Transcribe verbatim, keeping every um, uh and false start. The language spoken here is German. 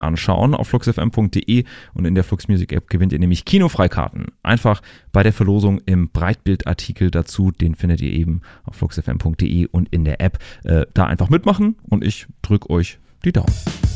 anschauen auf flux f m punkt d e und in der Flux Music App gewinnt ihr nämlich Kinofreikarten. Einfach bei der Verlosung im Breitbildartikel dazu, den findet ihr eben auf flux f m punkt d e und in der App. Äh, da einfach mitmachen und ich drücke euch die Daumen.